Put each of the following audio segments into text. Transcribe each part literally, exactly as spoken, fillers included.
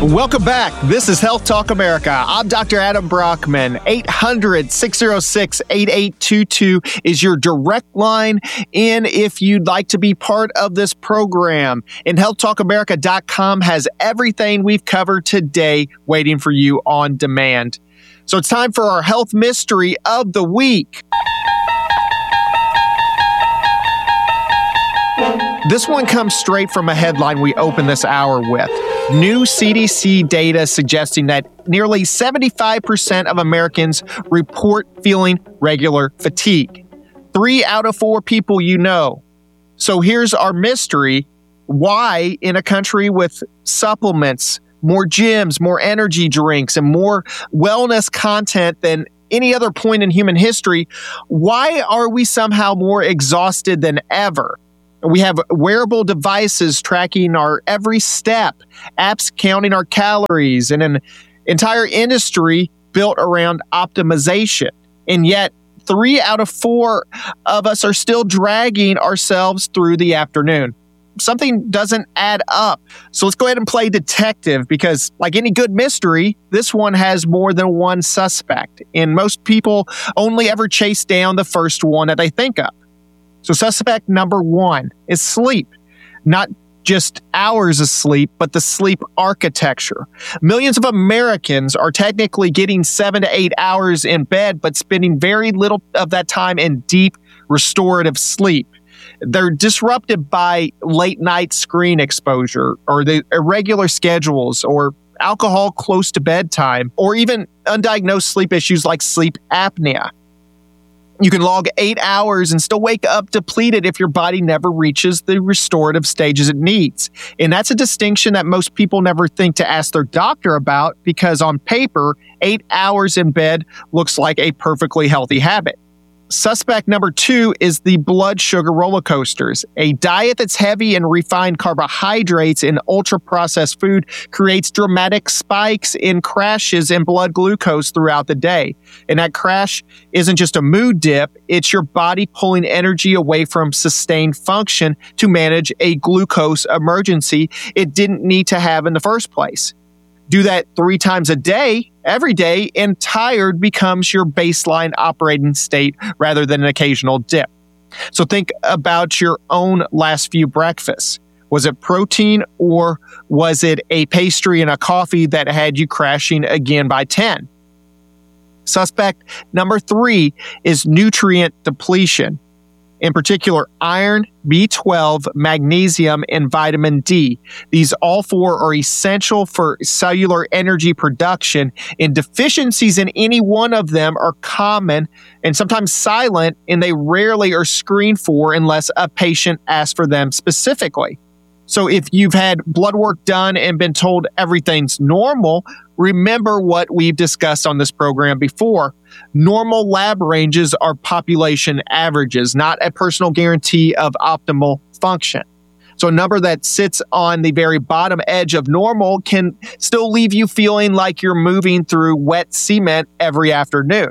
Welcome back. This is Health Talk America. I'm Doctor Adam Brockman. eight hundred, six oh six, eight eight two two is your direct line in if you'd like to be part of this program. And health talk america dot com has everything we've covered today waiting for you on demand. So it's time for our health mystery of the week. This one comes straight from a headline we opened this hour with. New C D C data suggesting that nearly seventy-five percent of Americans report feeling regular fatigue. Three out of four people you know. So here's our mystery. Why, in a country with supplements, more gyms, more energy drinks, and more wellness content than any other point in human history, why are we somehow more exhausted than ever? We have wearable devices tracking our every step, apps counting our calories, and an entire industry built around optimization. And yet, three out of four of us are still dragging ourselves through the afternoon. Something doesn't add up. So let's go ahead and play detective because, like any good mystery, this one has more than one suspect. And most people only ever chase down the first one that they think of. So suspect number one is sleep. Not just hours of sleep, but the sleep architecture. Millions of Americans are technically getting seven to eight hours in bed, but spending very little of that time in deep restorative sleep. They're disrupted by late night screen exposure or the irregular schedules or alcohol close to bedtime or even undiagnosed sleep issues like sleep apnea. You can log eight hours and still wake up depleted if your body never reaches the restorative stages it needs. And that's a distinction that most people never think to ask their doctor about because on paper, eight hours in bed looks like a perfectly healthy habit. Suspect number two is the blood sugar roller coasters. A diet that's heavy in refined carbohydrates and ultra-processed food creates dramatic spikes in crashes in blood glucose throughout the day. And that crash isn't just a mood dip, it's your body pulling energy away from sustained function to manage a glucose emergency it didn't need to have in the first place. Do that three times a day, every day, and tired becomes your baseline operating state rather than an occasional dip. So think about your own last few breakfasts. Was it protein or was it a pastry and a coffee that had you crashing again by ten? Suspect number three is nutrient depletion. In particular, iron, B twelve, magnesium, and vitamin D. These all four are essential for cellular energy production, and deficiencies in any one of them are common and sometimes silent, and they rarely are screened for unless a patient asks for them specifically. So if you've had blood work done and been told everything's normal, remember what we've discussed on this program before. Normal lab ranges are population averages, not a personal guarantee of optimal function. So a number that sits on the very bottom edge of normal can still leave you feeling like you're moving through wet cement every afternoon.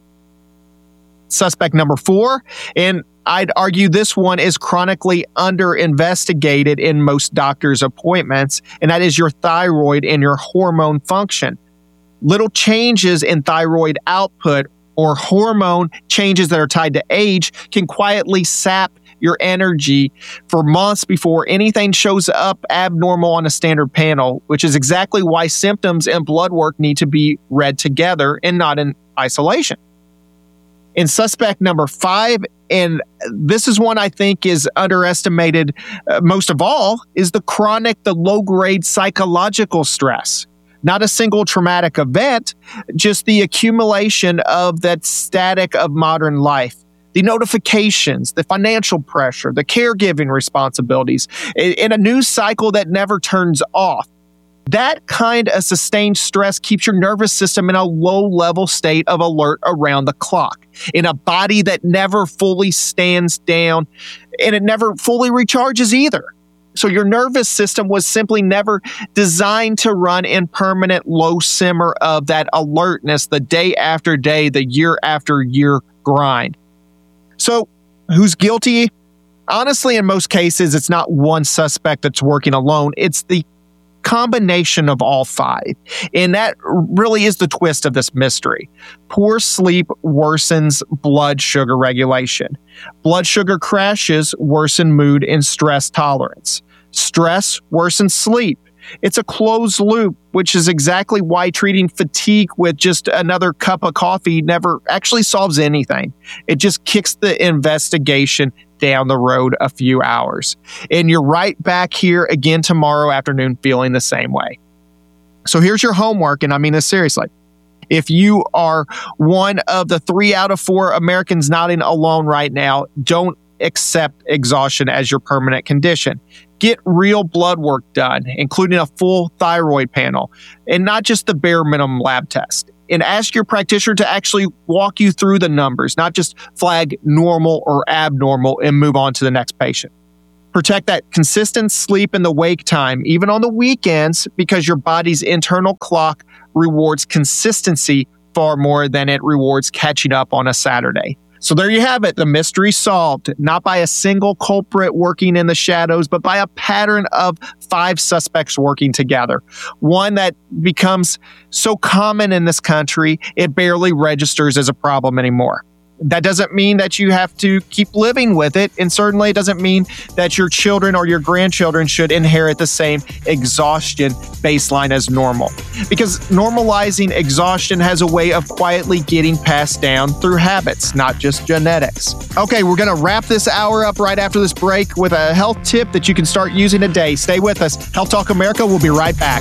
Suspect number four, and I'd argue this one is chronically under-investigated in most doctors' appointments, and that is your thyroid and your hormone function. Little changes in thyroid output or hormone changes that are tied to age can quietly sap your energy for months before anything shows up abnormal on a standard panel, which is exactly why symptoms and blood work need to be read together and not in isolation. In suspect number five, and this is one I think is underestimated uh, most of all, is the chronic, the low-grade psychological stress. Not a single traumatic event, just the accumulation of that static of modern life. The notifications, the financial pressure, the caregiving responsibilities, in a news cycle that never turns off. That kind of sustained stress keeps your nervous system in a low-level state of alert around the clock, in a body that never fully stands down, and it never fully recharges either. So your nervous system was simply never designed to run in permanent low simmer of that alertness the day after day, the year after year grind. So who's guilty? Honestly, in most cases, it's not one suspect that's working alone. It's the combination of all five. And that really is the twist of this mystery. Poor sleep worsens blood sugar regulation. Blood sugar crashes worsen mood and stress tolerance. Stress worsens sleep. It's a closed loop, which is exactly why treating fatigue with just another cup of coffee never actually solves anything. It just kicks the investigation down the road a few hours. And you're right back here again tomorrow afternoon feeling the same way. So here's your homework, and I mean this seriously. If you are one of the three out of four Americans nodding alone right now, don't accept exhaustion as your permanent condition. Get real blood work done, including a full thyroid panel, and not just the bare minimum lab test. And ask your practitioner to actually walk you through the numbers, not just flag normal or abnormal and move on to the next patient. Protect that consistent sleep and the wake time, even on the weekends, because your body's internal clock rewards consistency far more than it rewards catching up on a Saturday. So there you have it, the mystery solved, not by a single culprit working in the shadows, but by a pattern of five suspects working together. One that becomes so common in this country, it barely registers as a problem anymore. That doesn't mean that you have to keep living with it, and certainly it doesn't mean that your children or your grandchildren should inherit the same exhaustion baseline as normal. Because normalizing exhaustion has a way of quietly getting passed down through habits, not just genetics. Okay, we're going to wrap this hour up right after this break with a health tip that you can start using today. Stay with us. Health Talk America will be right back.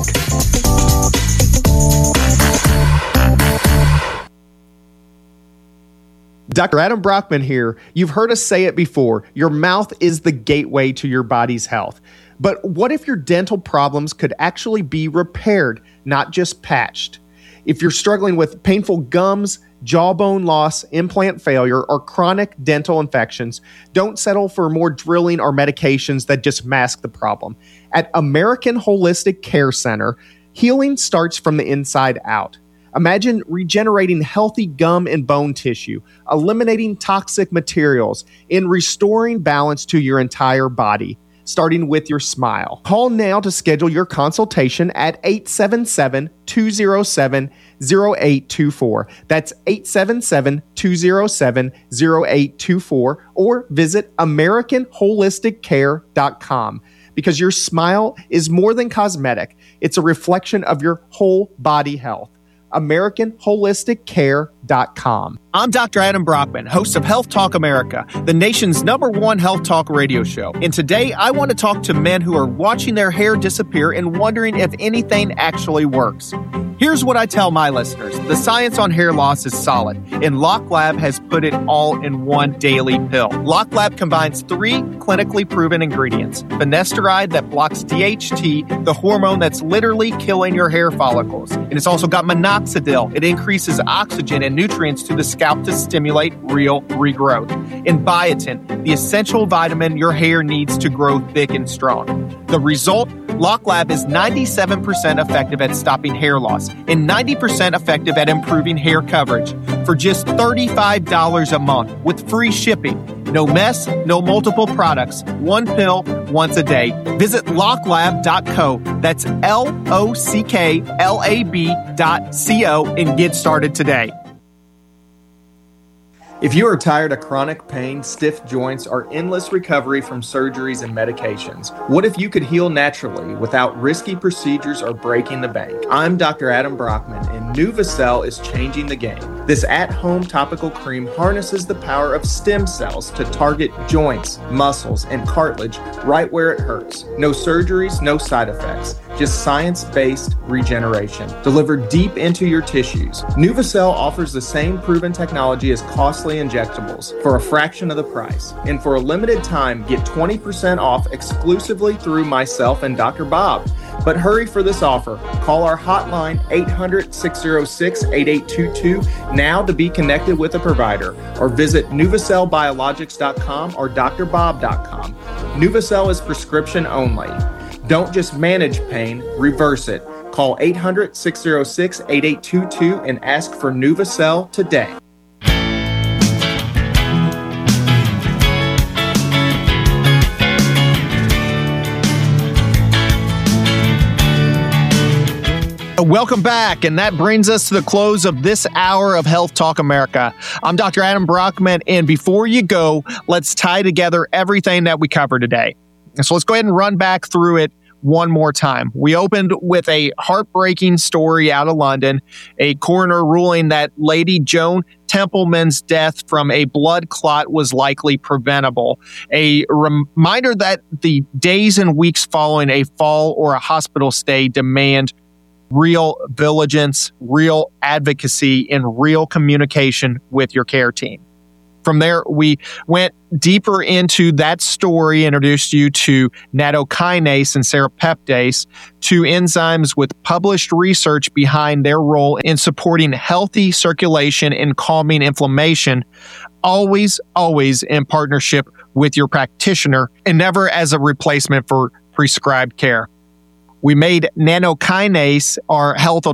Doctor Adam Brockman here. You've heard us say it before. Your mouth is the gateway to your body's health. But what if your dental problems could actually be repaired, not just patched? If you're struggling with painful gums, jawbone loss, implant failure, or chronic dental infections, don't settle for more drilling or medications that just mask the problem. At American Holistic Care Center, healing starts from the inside out. Imagine regenerating healthy gum and bone tissue, eliminating toxic materials, and restoring balance to your entire body, starting with your smile. Call now to schedule your consultation at eight seven seven, two oh seven, oh eight two four. That's eight seven seven, two oh seven, oh eight two four, or visit American Holistic Care dot com. Because your smile is more than cosmetic. It's a reflection of your whole body health. American Holistic Care dot com. I'm Doctor Adam Brockman, host of Health Talk America, the nation's number one health talk radio show. And today I want to talk to men who are watching their hair disappear and wondering if anything actually works. Here's what I tell my listeners. The science on hair loss is solid, and LockLab has put it all in one daily pill. LockLab combines three clinically proven ingredients. Finasteride that blocks D H T, the hormone that's literally killing your hair follicles. And it's also got minoxidil. It increases oxygen and nutrients to the scalp to stimulate real regrowth. And biotin, the essential vitamin your hair needs to grow thick and strong. The result? LockLab is ninety-seven percent effective at stopping hair loss and ninety percent effective at improving hair coverage for just thirty-five dollars a month with free shipping. No mess, no multiple products. One pill, once a day. Visit lock lab dot co. That's L O C K L A B dot C O and get started today. If you are tired of chronic pain, stiff joints, or endless recovery from surgeries and medications, what if you could heal naturally without risky procedures or breaking the bank? I'm Doctor Adam Brockman, and NuvaCell is changing the game. This at-home topical cream harnesses the power of stem cells to target joints, muscles, and cartilage right where it hurts. No surgeries, no side effects. Just science-based regeneration delivered deep into your tissues. NuvaCell offers the same proven technology as costly injectables for a fraction of the price. And for a limited time, get twenty percent off exclusively through myself and Doctor Bob. But hurry for this offer. Call our hotline eight hundred, six oh six, eight eight two two now to be connected with a provider, or visit Nuvacell Biologics dot com or D R Bob dot com. NuvaCell is prescription only. Don't just manage pain, reverse it. Call eight hundred, six oh six, eight eight two two and ask for NuvaCell today. Welcome back, and that brings us to the close of this hour of Health Talk America. I'm Doctor Adam Brockman, and before you go, let's tie together everything that we covered today. So let's go ahead and run back through it one more time. We opened with a heartbreaking story out of London, a coroner ruling that Lady Joan Templeman's death from a blood clot was likely preventable. A reminder that the days and weeks following a fall or a hospital stay demand real vigilance, real advocacy, and real communication with your care team. From there, we went deeper into that story, introduced you to nattokinase and serrapeptase, two enzymes with published research behind their role in supporting healthy circulation and calming inflammation, always, always in partnership with your practitioner and never as a replacement for prescribed care. We made nattokinase our health